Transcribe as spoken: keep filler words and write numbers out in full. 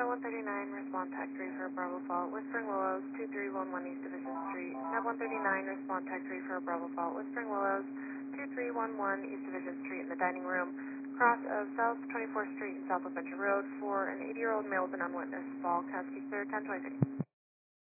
Nav one thirty-nine, respond tech three for Bravo Fault, Whispering Willows, two three one one East Division Street. Nav one thirty-nine, respond tech three for Bravo Fault, Whispering Willows, two three one one East Division Street in the dining room, cross of South twenty-fourth Street and South Adventure Road for an eighty-year-old male with an unwitnessed fall. Cascade clear, ten twenty-three.